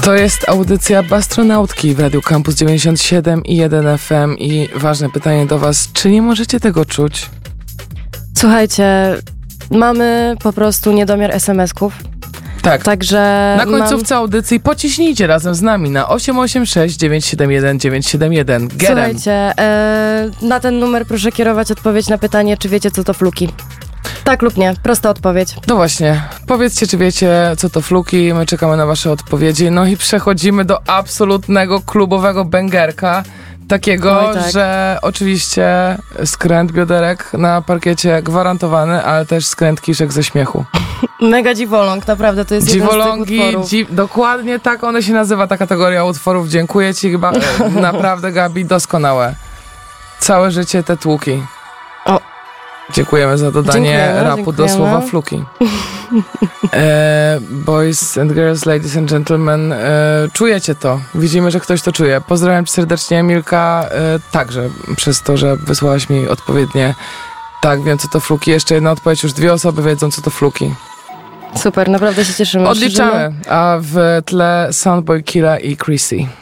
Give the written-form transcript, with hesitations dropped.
To jest audycja Bastronautki w Radiu Campus 97 i 1 FM i ważne pytanie do was, czy nie możecie tego czuć? Słuchajcie, mamy po prostu niedomiar SMS-ków. Tak. Także na końcówce audycji pociśnijcie razem z nami na 886 971 971. Słuchajcie, na ten numer proszę kierować odpowiedź na pytanie, czy wiecie, co to fluki. Tak lub nie, prosta odpowiedź. No właśnie, powiedzcie, czy wiecie, co to fluki, my czekamy na wasze odpowiedzi. No i przechodzimy do absolutnego klubowego bęgerka, takiego, tak, że oczywiście skręt bioderek na parkiecie gwarantowany, ale też skręt kiszek ze śmiechu. Mega dziwoląg, naprawdę, to jest dziwolągi, jeden z tych utworów. Dokładnie tak one się nazywa, ta kategoria utworów. Dziękuję ci, chyba naprawdę, Gabi, doskonałe. Całe życie te tłuki. O. Dziękujemy za dodanie rapu do słowa fluki. Boys and girls, ladies and gentlemen, czujecie to. Widzimy, że ktoś to czuje. Pozdrawiam cię serdecznie, Milka, także przez to, że wysłałaś mi odpowiednie tak, wiem, co to fluki. Jeszcze jedna odpowiedź, już 2 osoby wiedzą, co to fluki. Super, naprawdę się cieszymy. Odliczamy, a w tle Soundboy Killa i Chrissy.